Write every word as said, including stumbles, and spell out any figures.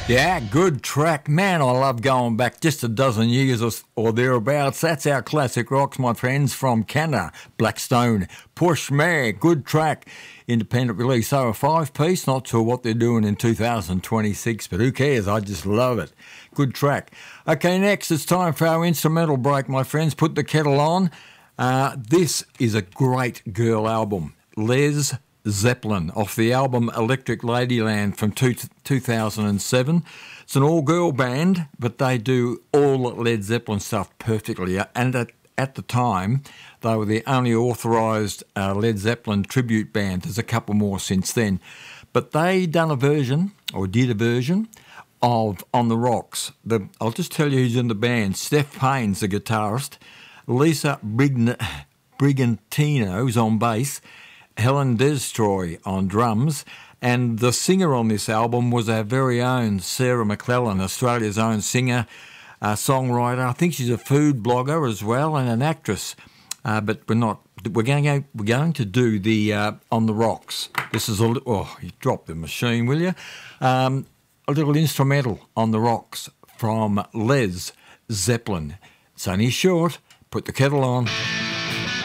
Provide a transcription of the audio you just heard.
Yeah, good track. Man, I love going back just a dozen years or, or thereabouts. That's our classic rocks, my friends, from Canada. Blackstone, Push Me, good track. Independent release. So a five-piece, not sure what they're doing in two thousand twenty-six, but who cares? I just love it. Good track. Okay, next it's time for our instrumental break, my friends. Put the kettle on. Uh, this is a great girl album. Les Zeppelin, off the album Electric Ladyland from two, two thousand seven. It's an all-girl band, but they do all Led Zeppelin stuff perfectly. And at, at the time, they were the only authorised uh, Led Zeppelin tribute band. There's a couple more since then. But they done a version, or did a version, of On the Rocks. The, I'll just tell you who's in the band. Steph Payne's the guitarist. Lisa Brign- Brigantino's on bass. Helen Destroy on drums, and the singer on this album was our very own Sarah McClellan, Australia's own singer, uh, songwriter. I think she's a food blogger as well, and an actress. Uh, but we're not. We're going. To, we're going to do the uh, On the Rocks. This is a. Oh, you dropped the machine, will you? Um, a little instrumental On the Rocks from Les Zeppelin. It's only short. Put the kettle on.